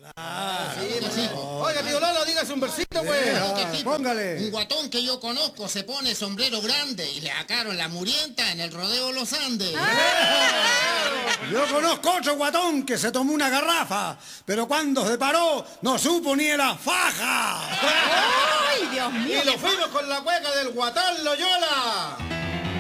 Sí. Oiga, tío Lolo, dígase un versito, pues. Póngale. Un guatón que yo conozco se pone sombrero grande y le sacaron la murienta en el rodeo Los Andes. Yo conozco otro guatón que se tomó una garrafa, pero cuando se paró no supo ni la faja. ¡Ay, Dios mío! Y lo fuimos con la cueca del Guatán Loyola.